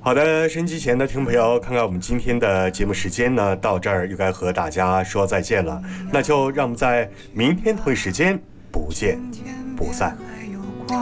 好的，收音机前的听众朋友，看看我们今天的节目时间呢，到这儿又该和大家说再见了。那就让我们在明天同一时间不见不散。